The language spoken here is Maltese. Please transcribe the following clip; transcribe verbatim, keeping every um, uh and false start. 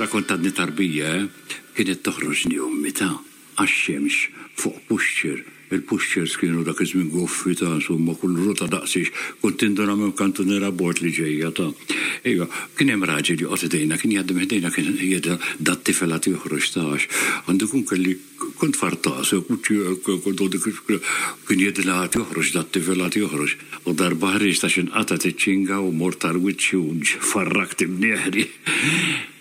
kont għadni tarbija, kienet toħroġni ummi ta' għax-xemx fuq puxċer. Il-puxċers kienu dak iż-żmien goffi ta' insomma kull rota daqsix, kont induna minn kantunera bord li ġejja ta'. Ejja, kien hemm raġel joqgħod idejna, kien jgħaddim ħdejna kien jgħidha dat tifel għad joħroġ tax. Għandu kun kelli kont fartas, kont dik kien jgħidilha għad joħroġ dat tifel għad joħroġ. U darba ħriġ ta' xinqata tiċċinga u mort tal-wiċċ u farrakt imnieħri.